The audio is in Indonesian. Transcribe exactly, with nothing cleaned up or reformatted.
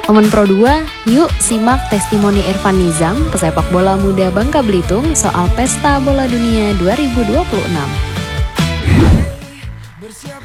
Momen Pro dua, yuk simak testimoni Irfan Nizam, pesepak bola muda Bangka Belitung soal Pesta Bola Dunia dua ribu dua puluh enam.